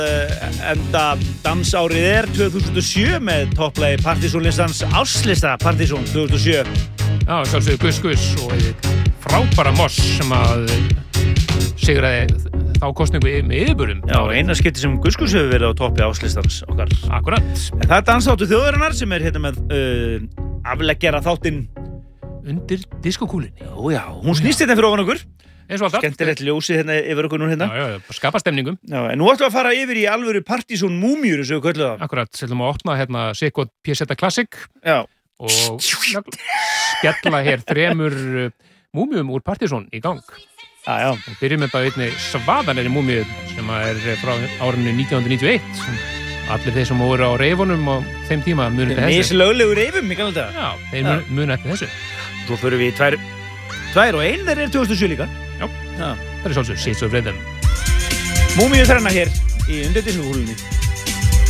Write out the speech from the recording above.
enda dansárið er 2007 með topplagi Partizón-listans Árslista Partizón 2007. Já, sjálfsögðu Gus Gus og frábæra Moss sem að sigraði þá kosningu með yfirburum. Já, eina skipti sem Gus Gus hefur verið á toppi Árslistans okkar. Akkurat. En það er dansþáttur þjóðarinnar sem er hérna með afleggjara þáttinn Undir diskokúlinni. Já, hún snýst hérna fyrir ofan okkur. Eins og alltaf. Skemmtilegt ljósið hérna yfir okkur núna hérna. Já, skapa stemningum. Já, en nú ætlum við að fara yfir í alvöru Partizón múmíur sem við köllum það. Akkurat, ætlum að opna hérna Sikot P-seta Classic. Já. Og skella hér 3 múmíum úr Partizón í gang. Já. Og byrjum með bara einni svaðalegri múmíu sem er frá árinu 1991. Allir þeir sem voru á reifunum á þeim tíma muni eftir þessu. Mislöglegu reifum, ég kannu þetta. Já, þeir muni eftir þessu. Svo förum við í 2 og 1, þeir eru 2007 líka. Já. Það er sjálfsög Seeds of Rhythm. Múmíu þrenna hér í undir diskokúlunni.